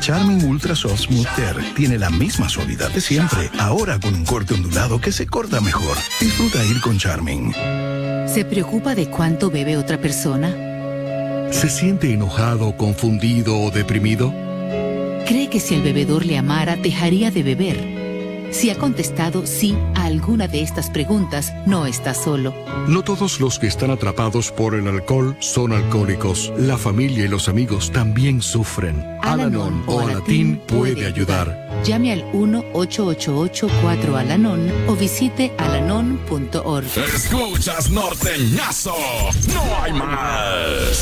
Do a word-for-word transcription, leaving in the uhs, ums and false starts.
Charmin Ultra Soft Smooth Tear tiene la misma suavidad de siempre, ahora con un corte ondulado que se corta mejor. Disfruta ir con Charmin. ¿Se preocupa de cuánto bebe otra persona? ¿Se siente enojado, confundido o deprimido? ¿Cree que si el bebedor le amara, dejaría de beber? Si ha contestado sí a alguna de estas preguntas, no está solo. No todos los que están atrapados por el alcohol son alcohólicos. La familia y los amigos también sufren. Al-Anon o Alatín puede ayudar. Llame al uno ocho ocho ocho cuatro Al-Anon o visite alanon punto org. Escuchas Norteñazo. No hay más.